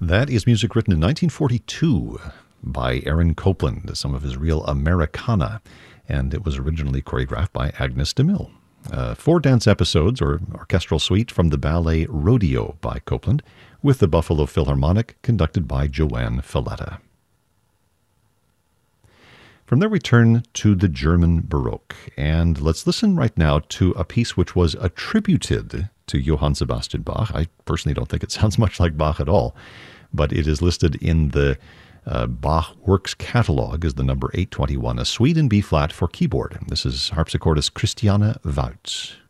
That is music written in 1942 by Aaron Copland, some of his real Americana, and it was originally choreographed by Agnes DeMille. 4 dance episodes, or orchestral suite, from the ballet Rodeo by Copland, with the Buffalo Philharmonic, conducted by Joanne Falletta. From there we turn to the German Baroque, and let's listen right now to a piece which was attributed to Johann Sebastian Bach. I personally don't think it sounds much like Bach at all, but it is listed in the Bach Works Catalog as the number 821, a suite in B-flat for keyboard. This is harpsichordist Christiane Wout.